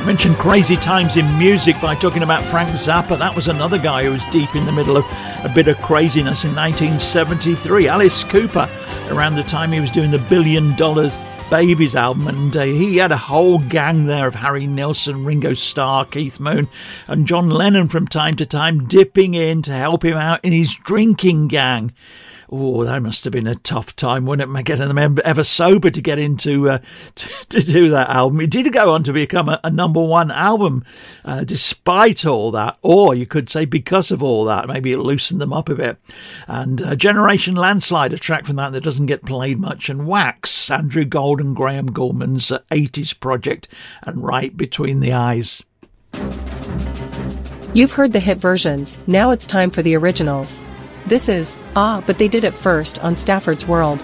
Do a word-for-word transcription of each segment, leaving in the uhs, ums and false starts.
Mentioned crazy times in music by talking about Frank Zappa. That was another guy who was deep in the middle of a bit of craziness in nineteen seventy-three. Alice Cooper, around the time he was doing the Billion Dollar Babies album, and uh, he had a whole gang there of Harry Nilsson, Ringo Starr, Keith Moon and John Lennon from time to time dipping in to help him out in his drinking gang. Oh, that must have been a tough time, wouldn't it, getting them ever sober to get into uh, to, to do that album. It did go on to become a, a number one album, uh, despite all that, or you could say because of all that. Maybe it loosened them up a bit. And uh, Generation Landslide, a track from that that doesn't get played much, and Wax, Andrew Gold and Graham Gouldman's uh, eighties project, and Right Between the Eyes. You've heard the hit versions, now it's time for the originals. This is Ah, But They Did It First on Stafford's World.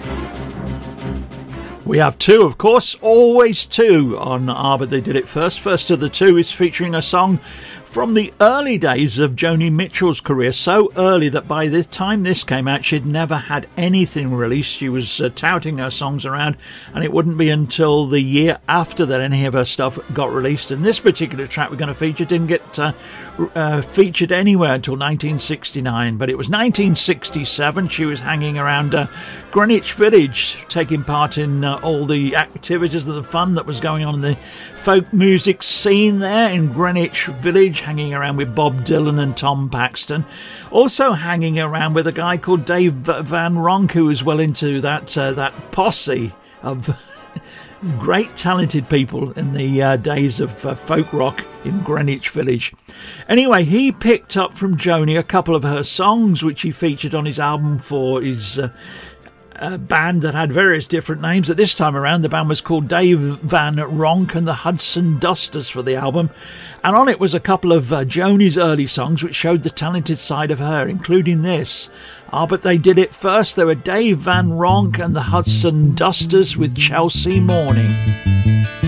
We have two, of course, always two on Ah, But They Did It First. First of the two is featuring a song from the early days of Joni Mitchell's career, so early that by the time this came out, she'd never had anything released. She was uh, touting her songs around, and it wouldn't be until the year after that any of her stuff got released. And this particular track we're going to feature didn't get uh, uh, featured anywhere until nineteen sixty-nine, but it was nineteen sixty-seven. She was hanging around uh, Greenwich Village, taking part in uh, all the activities and the fun that was going on in the folk music scene there in Greenwich Village, hanging around with Bob Dylan and Tom Paxton. Also hanging around with a guy called Dave Van Ronk, who was well into that uh, that posse of great talented people in the uh, days of uh, folk rock in Greenwich Village. Anyway, he picked up from Joni a couple of her songs, which he featured on his album for his uh, a band that had various different names. At this time around, the band was called Dave Van Ronk and the Hudson Dusters for the album, and on it was a couple of uh, Joni's early songs which showed the talented side of her, including this. Ah, But They Did It First. They were Dave Van Ronk and the Hudson Dusters with Chelsea Morning.